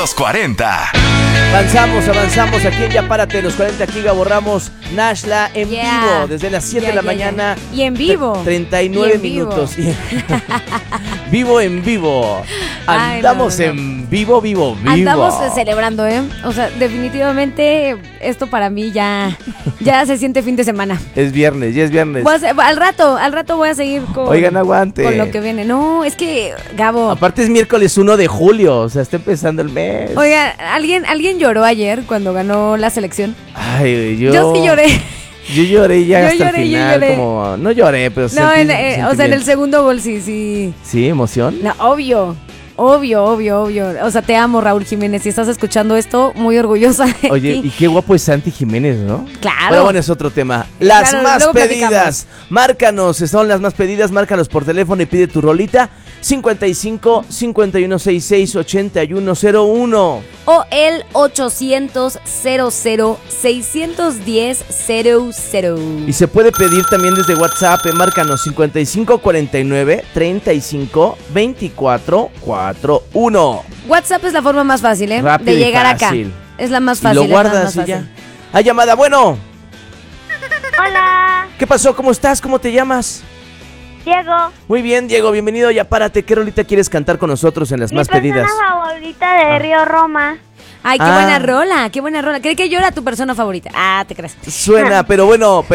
Los 40. Avanzamos aquí en Ya Párate, los 40, aquí Gabo Ramos, Nashla en vivo, desde las 7 de la mañana. Y en vivo. 39 minutos. Vivo en vivo. Andamos en vivo. Andamos celebrando, ¿eh? O sea, definitivamente esto para mí ya se siente fin de semana. Es viernes, ya es viernes. Al rato voy a seguir con... Oigan, aguante. Con lo que viene. No, es que, Gabo... Aparte es miércoles 1 de julio, o sea, está empezando el mes. Oiga, ¿alguien lloró ayer cuando ganó la selección? Ay, Yo sí lloré. Yo lloré ya hasta el final, como... No lloré, pero no, en el segundo gol sí. ¿Sí? ¿Emoción? No, obvio. O sea, te amo, Raúl Jiménez. Si estás escuchando esto, muy orgullosa de Oye, ti. y qué guapo es Santi Jiménez, ¿no? Claro. Pero bueno, es otro tema. Las más luego pedidas. platicamos. Márcanos, son las más pedidas. Márcanos por teléfono y pide tu rolita. 55 5166 8101. O el 800 00 610 00. Y se puede pedir también desde WhatsApp. Márcanos 55 49 35 24 41. WhatsApp es la forma más fácil, ¿eh? Rápido de llegar fácil. acá. Es la más fácil. Y lo guardas y ya. Hay llamada, bueno. Hola, ¿Qué pasó? ¿Cómo estás? ¿Cómo te llamas? Diego. Muy bien, Diego, bienvenido. Ya párate. ¿Qué rolita quieres cantar con nosotros en las más pedidas? Mi persona favorita de Río Roma. Ay, qué buena rola, qué buena rola. ¿Cree que yo era tu persona favorita? Ah, te crees. Suena, pero bueno,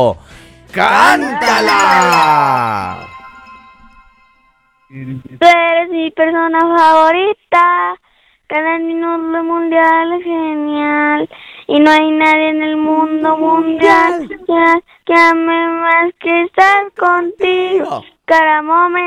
¡cántala! Tú eres mi persona favorita. Cada minuto mundial es genial. Y no hay nadie en el mundo mundial que ame más que estar contigo. Cada momento.